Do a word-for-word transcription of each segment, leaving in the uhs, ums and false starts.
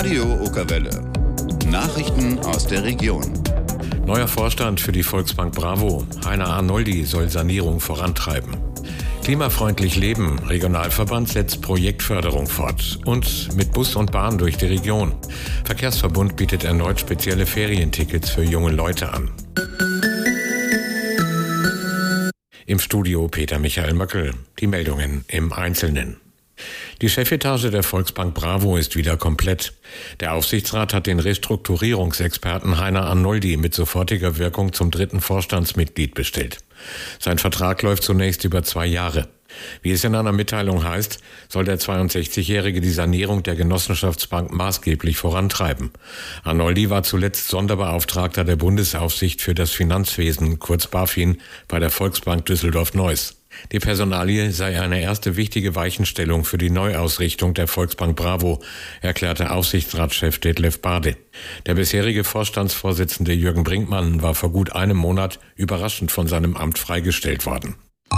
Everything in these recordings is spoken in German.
Radio Okerwelle. Nachrichten aus der Region. Neuer Vorstand für die Volksbank Bravo. Heiner Arnoldi soll Sanierung vorantreiben. Klimafreundlich Leben. Regionalverband setzt Projektförderung fort. Und mit Bus und Bahn durch die Region. Verkehrsverbund bietet erneut spezielle Ferientickets für junge Leute an. Im Studio Peter Michael Möckel. Die Meldungen im Einzelnen. Die Chefetage der Volksbank Bravo ist wieder komplett. Der Aufsichtsrat hat den Restrukturierungsexperten Heiner Arnoldi mit sofortiger Wirkung zum dritten Vorstandsmitglied bestellt. Sein Vertrag läuft zunächst über zwei Jahre. Wie es in einer Mitteilung heißt, soll der zweiundsechzigjährige die Sanierung der Genossenschaftsbank maßgeblich vorantreiben. Arnoldi war zuletzt Sonderbeauftragter der Bundesaufsicht für das Finanzwesen, kurz BaFin, bei der Volksbank Düsseldorf-Neuss. Die Personalie sei eine erste wichtige Weichenstellung für die Neuausrichtung der Volksbank Bravo, erklärte Aufsichtsratschef Detlef Bade. Der bisherige Vorstandsvorsitzende Jürgen Brinkmann war vor gut einem Monat überraschend von seinem Amt freigestellt worden.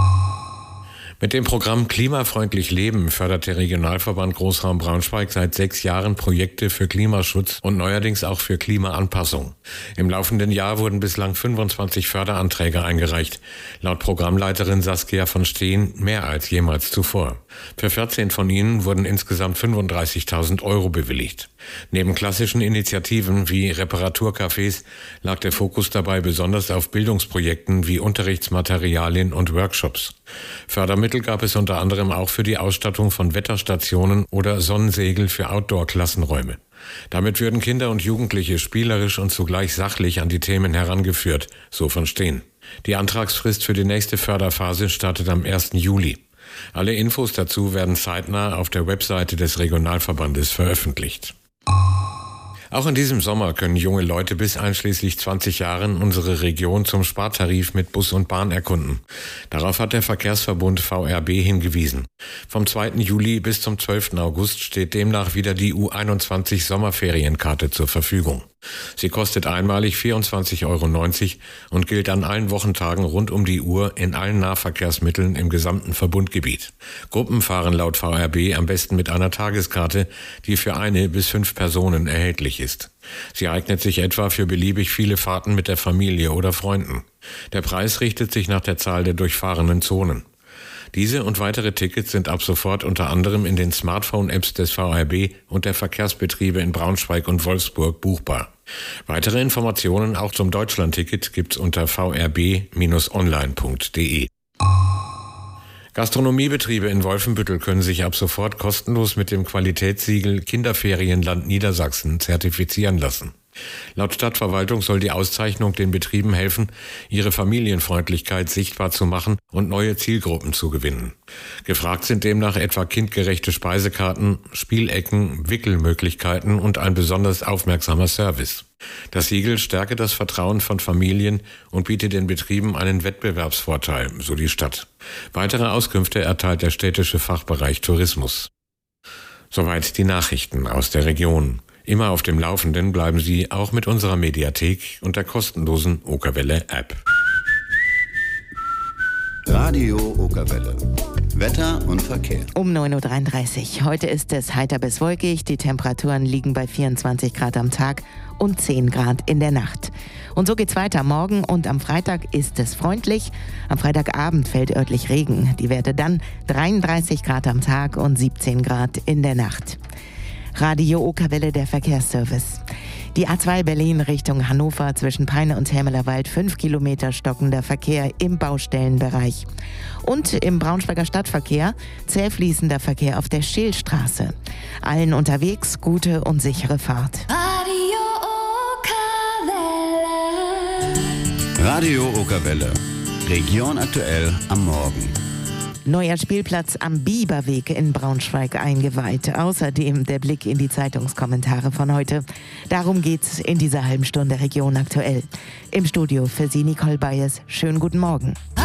Mit dem Programm Klimafreundlich Leben fördert der Regionalverband Großraum Braunschweig seit sechs Jahren Projekte für Klimaschutz und neuerdings auch für Klimaanpassung. Im laufenden Jahr wurden bislang fünfundzwanzig Förderanträge eingereicht. Laut Programmleiterin Saskia von Steen mehr als jemals zuvor. Für vierzehn von ihnen wurden insgesamt fünfunddreißigtausend Euro bewilligt. Neben klassischen Initiativen wie Reparaturcafés lag der Fokus dabei besonders auf Bildungsprojekten wie Unterrichtsmaterialien und Workshops. Fördermittel gab es unter anderem auch für die Ausstattung von Wetterstationen oder Sonnensegel für Outdoor-Klassenräume. Damit würden Kinder und Jugendliche spielerisch und zugleich sachlich an die Themen herangeführt, so von Steen. Die Antragsfrist für die nächste Förderphase startet am ersten Juli. Alle Infos dazu werden zeitnah auf der Webseite des Regionalverbandes veröffentlicht. Auch in diesem Sommer können junge Leute bis einschließlich zwanzig Jahren unsere Region zum Spartarif mit Bus und Bahn erkunden. Darauf hat der Verkehrsverbund V R B hingewiesen. Vom zweiten Juli bis zum zwölften August steht demnach wieder die U einundzwanzig Sommerferienkarte zur Verfügung. Sie kostet einmalig vierundzwanzig Euro neunzig und gilt an allen Wochentagen rund um die Uhr in allen Nahverkehrsmitteln im gesamten Verbundgebiet. Gruppen fahren laut V R B am besten mit einer Tageskarte, die für eine bis fünf Personen erhältlich ist. Sie eignet sich etwa für beliebig viele Fahrten mit der Familie oder Freunden. Der Preis richtet sich nach der Zahl der durchfahrenen Zonen. Diese und weitere Tickets sind ab sofort unter anderem in den Smartphone-Apps des V R B und der Verkehrsbetriebe in Braunschweig und Wolfsburg buchbar. Weitere Informationen auch zum Deutschlandticket gibt's unter v r b Bindestrich online punkt d e. Gastronomiebetriebe in Wolfenbüttel können sich ab sofort kostenlos mit dem Qualitätssiegel Kinderferienland Niedersachsen zertifizieren lassen. Laut Stadtverwaltung soll die Auszeichnung den Betrieben helfen, ihre Familienfreundlichkeit sichtbar zu machen und neue Zielgruppen zu gewinnen. Gefragt sind demnach etwa kindgerechte Speisekarten, Spielecken, Wickelmöglichkeiten und ein besonders aufmerksamer Service. Das Siegel stärke das Vertrauen von Familien und biete den Betrieben einen Wettbewerbsvorteil, so die Stadt. Weitere Auskünfte erteilt der städtische Fachbereich Tourismus. Soweit die Nachrichten aus der Region. Immer auf dem Laufenden bleiben Sie auch mit unserer Mediathek und der kostenlosen Okerwelle-App. Radio Okerwelle. Wetter und Verkehr. Um neun Uhr dreiunddreißig. Heute ist es heiter bis wolkig. Die Temperaturen liegen bei vierundzwanzig Grad am Tag und zehn Grad in der Nacht. Und so geht's weiter. Morgen und am Freitag ist es freundlich. Am Freitagabend fällt örtlich Regen. Die Werte dann dreiunddreißig Grad am Tag und siebzehn Grad in der Nacht. Radio Okerwelle, der Verkehrsservice. Die A zwei Berlin Richtung Hannover zwischen Peine und Hermelerwald, fünf Kilometer stockender Verkehr im Baustellenbereich. Und im Braunschweiger Stadtverkehr zäh fließender Verkehr auf der Schillstraße. Allen unterwegs gute und sichere Fahrt. Radio Okerwelle. Radio Okerwelle. Region aktuell am Morgen. Neuer Spielplatz am Bieberweg in Braunschweig eingeweiht. Außerdem der Blick in die Zeitungskommentare von heute. Darum geht's in dieser halben Stunde Region aktuell. Im Studio für Sie Nicole Bayes. Schönen guten Morgen.